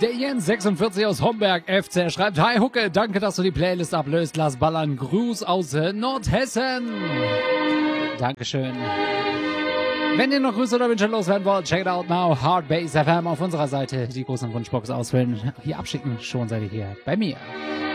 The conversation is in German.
Der Jens 46 aus Homberg FC. Er schreibt: Hi Hucke, danke, dass du die Playlist ablöst. Lass ballern. Gruß aus Nordhessen. Dankeschön. Wenn ihr noch Grüße oder Wünsche loswerden wollt, check it out now. Hardbase FM auf unserer Seite. Die großen Wunschbox ausfüllen. Hier abschicken. Schon seid ihr hier bei mir.